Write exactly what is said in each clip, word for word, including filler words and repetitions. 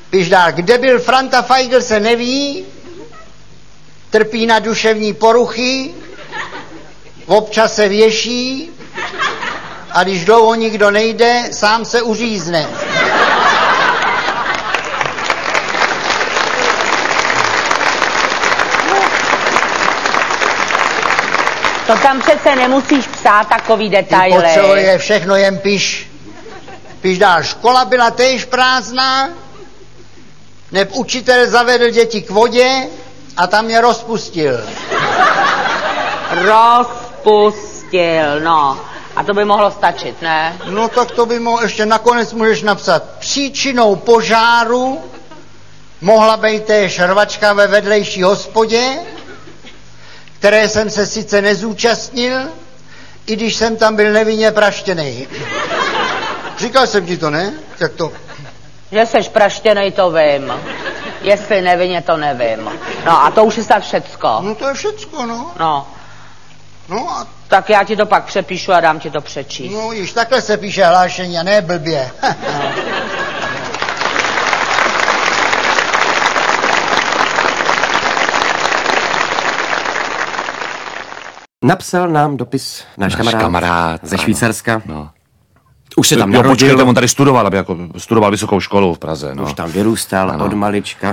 Píš dál, kde byl Franta Feigl se neví, trpí na duševní poruchy, občas se věší a když dlouho nikdo nejde, sám se uřízne. To tam přece nemusíš psát takový detaily. Potřebuje všechno, jen píš. Píš dál, škola byla též prázdná, neb učitel zavedl děti k vodě a tam je rozpustil. Rozpustil, no. A to by mohlo stačit, ne? No tak to by mohlo, ještě nakonec můžeš napsat. Příčinou požáru mohla být též rvačka ve vedlejší hospodě, které jsem se sice nezúčastnil, i když jsem tam byl nevinně praštěnej. Říkal jsem ti to, ne? Jak to? Že seš praštěnej, to vím. Jestli nevinně, to nevím. No a to už je snad všecko. No to je všecko, no. No. No a... Tak já ti to pak přepíšu a dám ti to přečíst. No již takhle se píše hlášení a ne blbě. No. Napsal nám dopis náš, náš kamarád, kamarád ze Švýcarska. No. Už se tam jo, narodil. počkejte, on tady studoval, aby jako studoval vysokou školu v Praze. No. Už tam vyrůstal ano. od malička.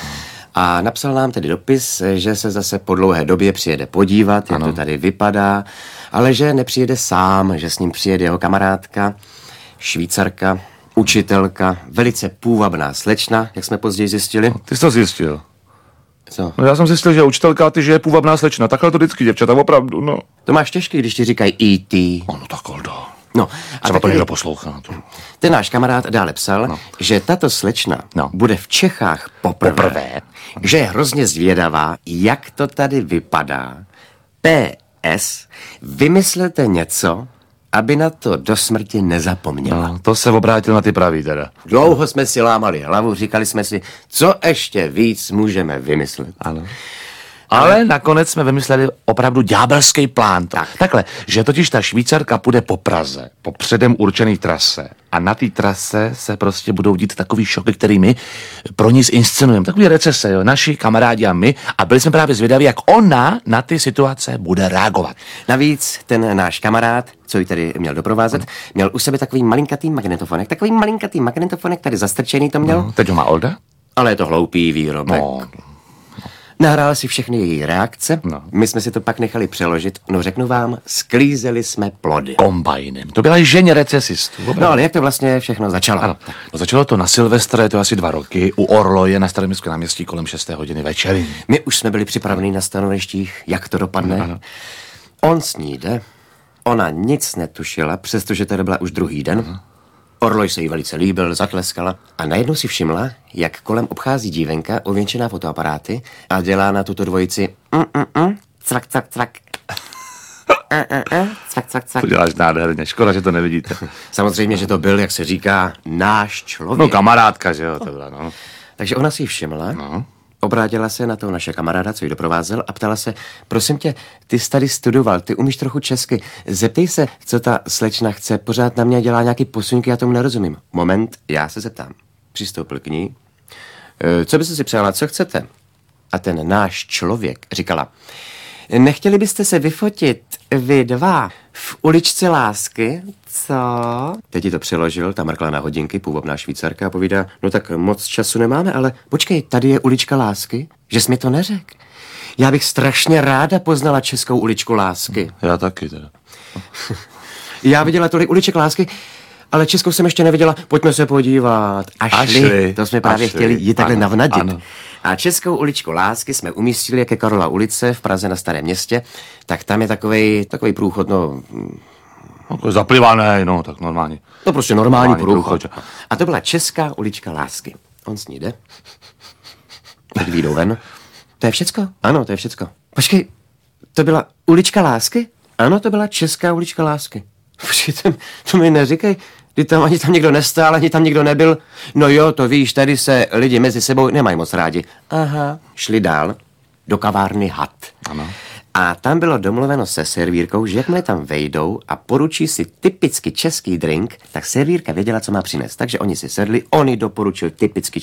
A napsal nám tedy dopis, že se zase po dlouhé době přijede podívat, jak ano. to tady vypadá, ale že nepřijede sám, že s ním přijede jeho kamarádka, Švýcarka, učitelka, velice půvabná slečna, jak jsme později zjistili. No, ty jsi to zjistil. Co? No já jsem zjistil, že učitelka a ty, že je půvabná slečna. Takhle to vždycky, děvčata, opravdu, no. To máš těžký, když ti říkají í té. No, no tak holdo. No, a třeba to taky někdo poslouchá. To. ten náš kamarád dále psal, no. že tato slečna no. bude v Čechách poprvé, poprvé, že je hrozně zvědavá, jak to tady vypadá. P S. Vymyslete něco, aby na to do smrti nezapomněla. No, to se obrátil na ty pravý teda. Dlouho jsme si lámali hlavu, říkali jsme si, co ještě víc můžeme vymyslet. Ano. Ale nakonec jsme vymysleli opravdu ďábelský plán. Tak. Takhle, že totiž ta Švýcarka půjde po Praze, po předem určený trase a na té trase se prostě budou dít takový šoky, který my pro ní zinscenujeme. Takový recese, jo, naši kamarádi a my a byli jsme právě zvědaví, jak ona na ty situace bude reagovat. Navíc ten náš kamarád, co ji tady měl doprovázet, hmm. měl u sebe takový malinkatý magnetofonek, takový malinkatý magnetofonek, tady zastrčený to měl. No, teď ho má Olda? Ale je to hloupý výrobek. No. Nahrál si všechny její reakce, no. my jsme si to pak nechali přeložit, no řeknu vám, sklízeli jsme plody. Kombajnem. To byla ženě recesistů. Opravdu. No ale jak to vlastně všechno začalo? Ano. No, začalo to na Silvestra, je to asi dva roky, u Orloje na Staroměstském náměstí kolem šesté hodiny večery. My už jsme byli připraveni na stanovištích, jak to dopadne. Ano. On s ní jde, ona nic netušila, přestože to byla už druhý den. Ano. Orloj se jí velice líbil, zatleskala a najednou si všimla, jak kolem obchází dívenka ověnčená fotoaparáty a dělá na tuto dvojici mm, mm, mm, cvak, cvak, cvak. Uh, uh, uh, cvak, cvak, cvak. To děláš nádherně, škoda, že to nevidíte. Samozřejmě, že to byl, jak se říká, náš člověk. No kamarádka, že jo, to byla, no. Takže ona si ji všimla, no. obrátila se na toho naše kamaráda, co ji doprovázel a ptala se, prosím tě, ty jsi tady studoval, ty umíš trochu česky, zeptej se, co ta slečna chce, pořád na mě dělá nějaký posunky, já tomu nerozumím. Moment, já se zeptám. Přistoupil k ní. E, co byste si přála, co chcete? A ten náš člověk říkala, nechtěli byste se vyfotit vy dva v uličce lásky, co? Teď ji to přeložil, ta mrkla na hodinky, půvabná Švýcarka a povídá, no tak moc času nemáme, ale počkej, tady je ulička lásky, že jsi mi to neřekl. Já bych strašně ráda poznala českou uličku lásky. Já taky teda. Já viděla tolik uliček lásky, ale českou jsem ještě neviděla, pojďme se podívat. A šli, šli to jsme právě šli. chtěli ji takhle Ano, navnadit. ano. A českou uličku lásky jsme umístili jako Karola ulice v Praze na Starém Městě, tak tam je takovej, takovej průchod, no... No, zaplivané, no, tak normálně. To prostě normální, normální průchod. průchod. A to byla česká ulička lásky. On s ní jde. Teď výjdou ven. To je všecko? Ano, to je všecko. Počkej, to byla ulička lásky? Ano, to byla česká ulička lásky. Počkej, to mi neříkej. Kdy tam ani tam nikdo nestál, ani tam nikdo nebyl. No jo, to víš, tady se lidi mezi sebou nemají moc rádi. Aha. Šli dál do kavárny Had. Ano. A tam bylo domluveno se servírkou, že jakmile tam vejdou a poručí si typicky český drink, tak servírka věděla, co má přinést. Takže oni si sedli, on jí doporučil typicky